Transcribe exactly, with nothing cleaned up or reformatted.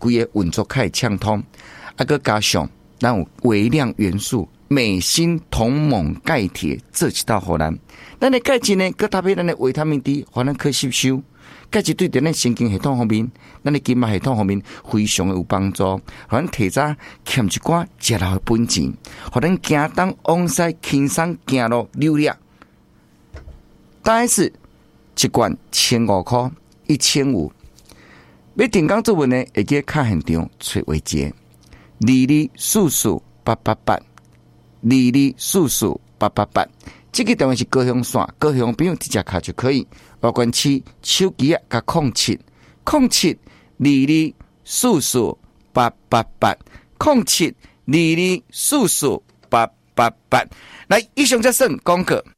规个运作较会畅通，啊，佮加上咱有微量元素镁、锌、铜、锰、钙、铁这几道互咱。咱的钙质呢，佮搭配咱的维他命 D， 互咱可吸收。钙质对咱的神经系统方面，咱的筋脉系统方面非常有帮助，互咱体早欠一寡食老的本钱，互咱行东往西轻松行路流利。大概是一罐千五块，一千五。要订购作文呢，会记卡现场找维杰，二二四四八八八，二二四四八八八。这个电话是高雄线，高雄朋友直接卡就可以。外关市手机啊，加空七空七二二四四八八八空七二二四四八八八。来，以上这算广告。